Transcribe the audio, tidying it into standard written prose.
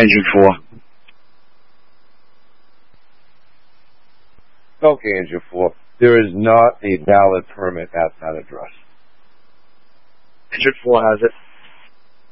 Engine 4. Okay, Engine 4. There is not a valid permit at that address. Engine 4 has it.